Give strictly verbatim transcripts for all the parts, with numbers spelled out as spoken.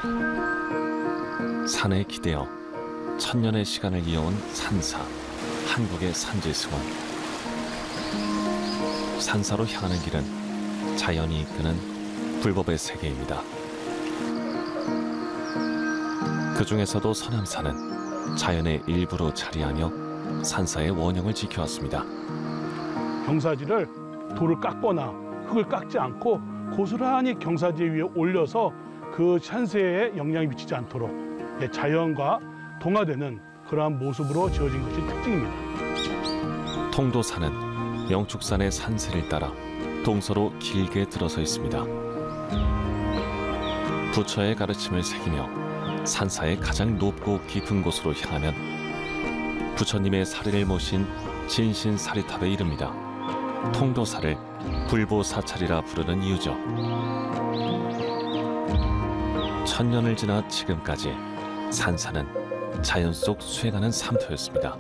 산에 기대어 천년의 시간을 이어온 산사, 한국의 산지승원. 산사로 향하는 길은 자연이 이끄는 불법의 세계입니다. 그 중에서도 서남산은 자연의 일부로 자리하며 산사의 원형을 지켜왔습니다. 경사지를 돌을 깎거나 흙을 깎지 않고 고스란히 경사지 위에 올려서 그 산세에 영향이 미치지 않도록 자연과 동화되는 그러한 모습으로 지어진 것이 특징입니다. 통도산은 영축산의 산세를 따라 동서로 길게 들어서 있습니다. 부처의 가르침을 새기며 산사의 가장 높고 깊은 곳으로 향하면 부처님의 사리를 모신 진신사리탑에 이릅니다. 통도사를 불보사찰이라 부르는 이유죠. 천년을 지나 지금까지 산사는 자연 속 수행하는 삼터였습니다.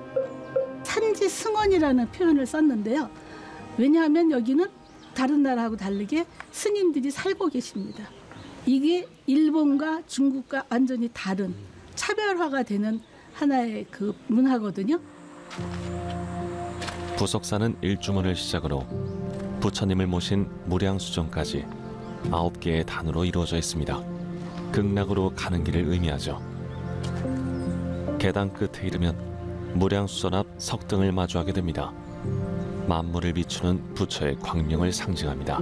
산지승원이라는 표현을 썼는데요. 왜냐하면 여기는 다른 나라하고 다르게 스님들이 살고 계십니다. 이게 일본과 중국과 완전히 다른 차별화가 되는 하나의 그 문화거든요. 부석사는 일주문을 시작으로 부처님을 모신 무량수정까지 아홉 개의 단으로 이루어져 있습니다. 극락으로 가는 길을 의미하죠. 계단 끝에 이르면 무량수전 앞 석등을 마주하게 됩니다. 만물을 비추는 부처의 광명을 상징합니다.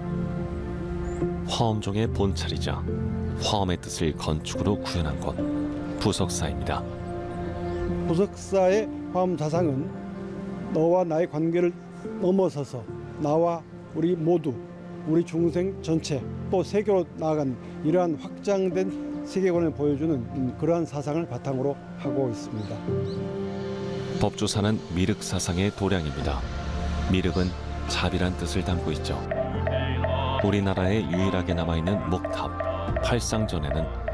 화엄종의 본찰이자 화엄의 뜻을 건축으로 구현한 곳 부석사입니다. 부석사의 화엄 자상은 너와 나의 관계를 넘어서서 나와 우리 모두, 우리 중생 전체, 또 세계로 나아간 이러한 확장된 세계관을 보여주는 그러한 사상을 바탕으로 하고 있습니다. 법주사는 미륵사상의 도량입니다. 미륵은 자비란 뜻을 담고 있죠. 우리나라에 유일하게 남아있는 목탑 팔상전에는